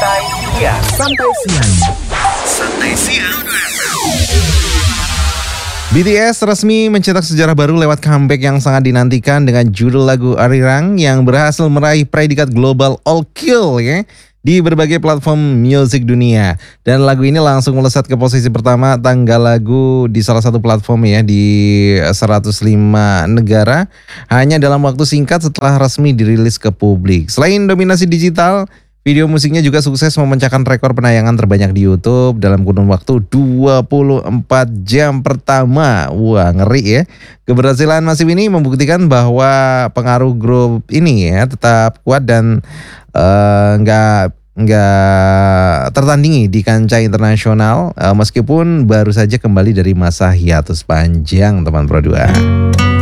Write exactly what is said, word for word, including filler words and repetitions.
Santai Siang. Santai Siang. Santai Siang. B T S resmi mencetak sejarah baru lewat comeback yang sangat dinantikan dengan judul lagu Arirang yang berhasil meraih predikat global all kill ya di berbagai platform musik dunia. Dan lagu ini langsung melesat ke posisi pertama tanggal lagu di salah satu platform ya di seratus lima negara hanya dalam waktu singkat setelah resmi dirilis ke publik. Selain dominasi digital, video musiknya juga sukses memecahkan rekor penayangan terbanyak di YouTube dalam kurun waktu dua puluh empat jam pertama. Wah, ngeri ya. Keberhasilan masif ini membuktikan bahwa pengaruh grup ini ya tetap kuat dan uh, nggak nggak tertandingi di kancah internasional uh, meskipun baru saja kembali dari masa hiatus panjang, teman Pro dua.